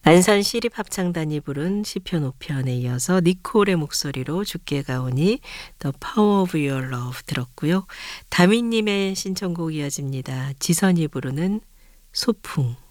안산 시립합창단이 부른 시편 5편에 이어서 니콜의 목소리로 주께 가오니 The Power of Your Love 들었고요. 다민님의 신청곡 이어집니다. 지선이 부르는 소풍.